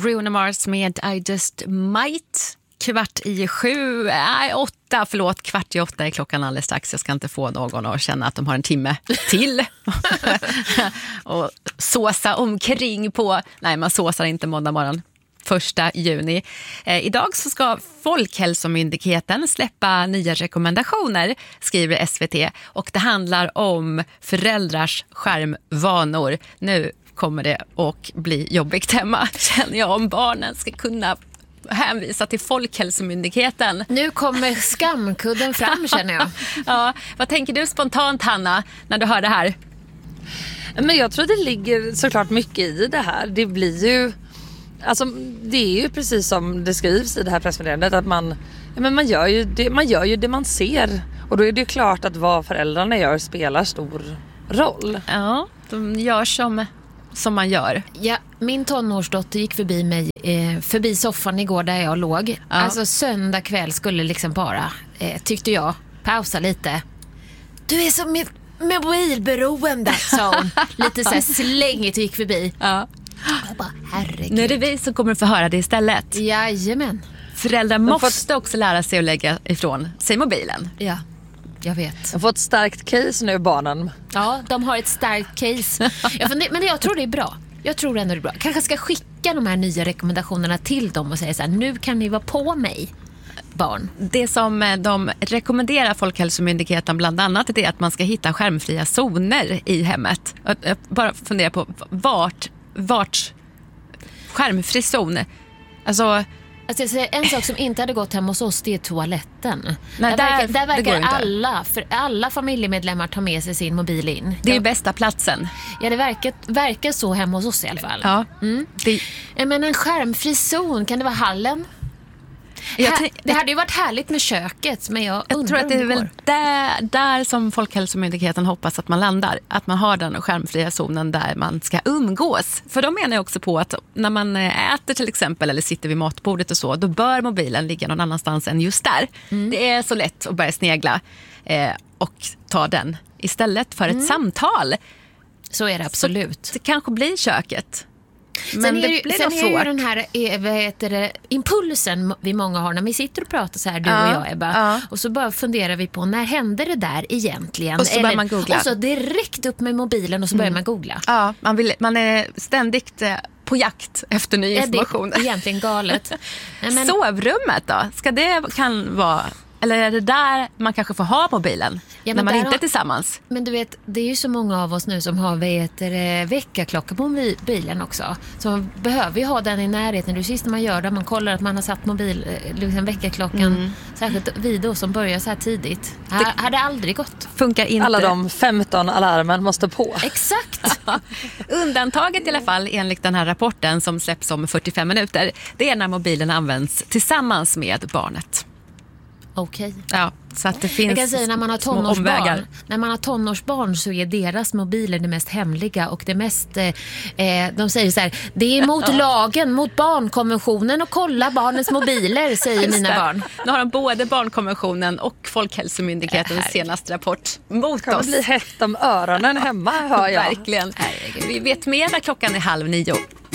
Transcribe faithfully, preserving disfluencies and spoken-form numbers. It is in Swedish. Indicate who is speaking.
Speaker 1: Bruno Mars med I Just Might. Kvart i sju, nej åtta, förlåt, kvart i åtta är klockan alldeles strax. Jag ska inte få någon att känna att de har en timme till och såsa omkring på, nej man såsar inte måndag morgon. Första juni. Eh, idag så ska Folkhälsomyndigheten släppa nya rekommendationer, skriver S V T. Och det handlar om föräldrars skärmvanor. Nu kommer det att bli jobbigt hemma, känner jag, om barnen ska kunna hänvisa till Folkhälsomyndigheten.
Speaker 2: Nu kommer skamkudden fram, känner jag.
Speaker 1: Ja, vad tänker du spontant, Hanna, när du hör det här?
Speaker 3: Men jag tror det ligger såklart mycket i det här. Det blir ju... Alltså, det är ju precis som det skrivs i det här pressmeddelandet att man, ja, men man, gör ju det, man gör ju det man ser. Och då är det ju klart att vad föräldrarna gör spelar stor roll.
Speaker 1: Ja, de gör som, som man gör.
Speaker 2: Ja, min tonårsdotter gick förbi mig eh, förbi soffan igår där jag låg. Ja. Alltså söndag kväll skulle liksom bara, eh, tyckte jag, pausa lite. Du är så med, mobilberoende, sa hon. Lite så här slängigt och gick förbi.
Speaker 1: Ja.
Speaker 2: Jag bara, herregud.
Speaker 1: Nu är det vi som kommer att få höra det istället.
Speaker 2: Jajamän.
Speaker 1: Föräldrar måste också lära sig att lägga ifrån sig mobilen.
Speaker 2: Ja, jag vet.
Speaker 3: Jag får ett starkt case nu, barnen.
Speaker 2: Ja, de har ett starkt case. Ja, men jag tror det är bra. Jag tror ändå det är bra. Kanske ska skicka de här nya rekommendationerna till dem och säga så här, nu kan ni vara på mig, barn.
Speaker 1: Det som de rekommenderar Folkhälsomyndigheten bland annat är att man ska hitta skärmfria zoner i hemmet. Jag bara fundera på vart vart skärmfri zon. Alltså,
Speaker 2: alltså jag säger, en sak som inte hade gått hem hos oss, det är toaletten.
Speaker 1: Nej,
Speaker 2: där, där
Speaker 1: där,
Speaker 2: verkar, där verkar alla för alla familjemedlemmar ta med sig sin mobil in.
Speaker 1: Det är ju bästa platsen.
Speaker 2: Ja, det verkar, verkar så hemma hos oss i alla fall.
Speaker 1: Ja.
Speaker 2: Mm.
Speaker 1: Det...
Speaker 2: Men en skärmfri zon, kan det vara hallen?
Speaker 1: Jag t-
Speaker 2: det hade ju varit härligt med köket, men jag,
Speaker 1: jag tror att det är väl där, där som Folkhälsomyndigheten hoppas att man landar. Att man har den skärmfria zonen där man ska umgås. För de menar också på att när man äter till exempel eller sitter vid matbordet och så, då bör mobilen ligga någon annanstans än just där. Mm. Det är så lätt att börja snegla eh, och ta den istället för ett mm. samtal.
Speaker 2: Så är det absolut.
Speaker 1: Så det kanske blir köket. Men
Speaker 2: sen är
Speaker 1: det
Speaker 2: ju,
Speaker 1: blir
Speaker 2: sen
Speaker 1: svårt.
Speaker 2: är ju den här vad heter det, impulsen vi många har när vi sitter och pratar så här, du
Speaker 1: ja,
Speaker 2: och jag, Ebba.
Speaker 1: Ja.
Speaker 2: Och så bara funderar vi på, när hände det där egentligen?
Speaker 1: Och så börjar man googla.
Speaker 2: Och så direkt upp med mobilen och så börjar mm. man googla.
Speaker 1: Ja, man, vill, man är ständigt på jakt efter ny information.
Speaker 2: Ja, det är egentligen galet.
Speaker 1: Nej, men... Sovrummet då? Ska det kan vara... Eller är det där man kanske får ha mobilen ja, när man inte är har... tillsammans?
Speaker 2: Men du vet, det är ju så många av oss nu som har vet, väckarklocka på mobilen också. Så man behöver ju ha den i närheten. Det är sist när man gör det, man kollar att man har satt mobil, liksom väckarklockan, mm. särskilt vid då som börjar så här tidigt. Det ha, hade aldrig gått.
Speaker 1: Funkar inte.
Speaker 3: Alla de femton alarmen måste på.
Speaker 2: Exakt.
Speaker 1: Undantaget i alla fall enligt den här rapporten som släpps om fyrtiofem minuter, det är när mobilen används tillsammans med barnet.
Speaker 2: Okej.
Speaker 1: Ja, så att det finns
Speaker 2: jag kan säga, när man har tonårsbarn, när man har tonårsbarn så är deras mobiler det mest hemliga och det mest eh, de säger så här, det är mot ja. lagen, mot barnkonventionen och kolla barnens mobiler, säger mina barn.
Speaker 1: Nu har de både barnkonventionen och Folkhälsomyndighetens senaste rapport mot
Speaker 3: kan
Speaker 1: oss.
Speaker 3: Det bli hett om öronen hemma, hör jag.
Speaker 1: Verkligen. Vi vet mer när klockan är halv nio.